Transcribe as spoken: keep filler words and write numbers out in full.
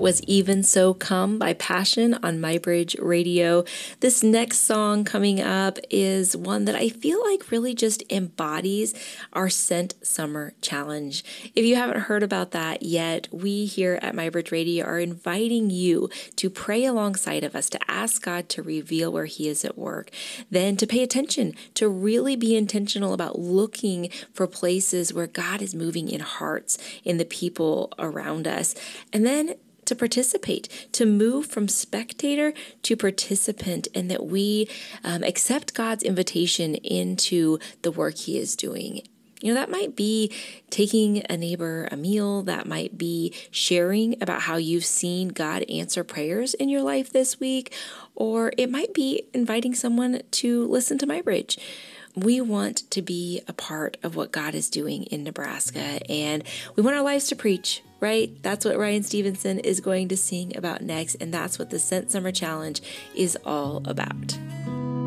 was Even So Come by Passion on MyBridge Radio. This next song coming up is one that I feel like really just embodies our Scent Summer Challenge. If you haven't heard about that yet, we here at MyBridge Radio are inviting you to pray alongside of us, to ask God to reveal where He is at work, then to pay attention, to really be intentional about looking for places where God is moving in hearts in the people around us, and then to participate, to move from spectator to participant, and that we um, accept God's invitation into the work He is doing. You know, that might be taking a neighbor a meal. That might be sharing about how you've seen God answer prayers in your life this week, or it might be inviting someone to listen to MyBridge. We want to be a part of what God is doing in Nebraska, and we want our lives to preach, right? That's what Ryan Stevenson is going to sing about next, and that's what the Scent Summer Challenge is all about.